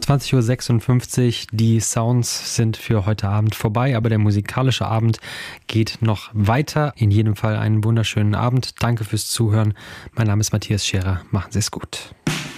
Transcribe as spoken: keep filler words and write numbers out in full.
zwanzig Uhr sechsundfünfzig, die Sounds sind für heute Abend vorbei, aber der musikalische Abend geht noch weiter. In jedem Fall einen wunderschönen Abend. Danke fürs Zuhören. Mein Name ist Matthias Scherer. Machen Sie es gut.